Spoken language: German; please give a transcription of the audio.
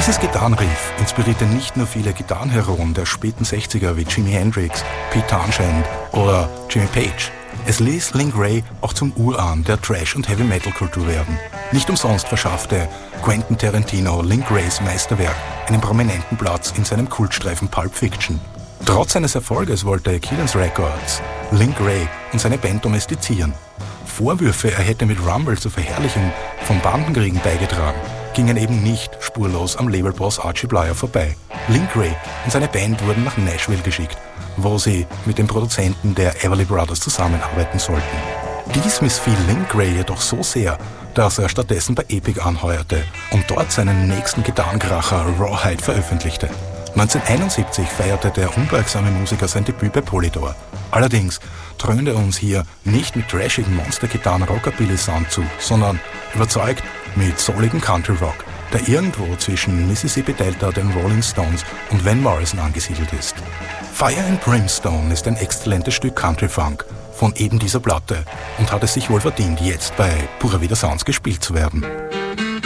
Dieses Gitarrenriff inspirierte nicht nur viele Gitarrenheroen der späten 60er wie Jimi Hendrix, Pete Townshend oder Jimmy Page. Es ließ Link Wray auch zum Urahn der Thrash- und Heavy-Metal-Kultur werden. Nicht umsonst verschaffte Quentin Tarantino Link Wrays Meisterwerk einen prominenten Platz in seinem Kultstreifen Pulp Fiction. Trotz seines Erfolges wollte Killens Records Link Wray und seine Band domestizieren. Vorwürfe, er hätte mit Rumble zur Verherrlichung von Bandenkriegen beigetragen, gingen eben nicht spurlos am Labelboss Archie Blyer vorbei. Link Wray und seine Band wurden nach Nashville geschickt, wo sie mit den Produzenten der Everly Brothers zusammenarbeiten sollten. Dies missfiel Link Wray jedoch so sehr, dass er stattdessen bei Epic anheuerte und dort seinen nächsten Gitarrenkracher Rawhide veröffentlichte. 1971 feierte der unbeugsame Musiker sein Debüt bei Polydor. Allerdings dröhnte er uns hier nicht mit trashigen Monstergitarren Rockabilly-Sound zu, sondern überzeugt mit souligem Country-Rock, der irgendwo zwischen Mississippi Delta, den Rolling Stones und Van Morrison angesiedelt ist. Fire and Brimstone ist ein exzellentes Stück Country-Funk von eben dieser Platte und hat es sich wohl verdient, jetzt bei Pura Vida Sounds gespielt zu werden.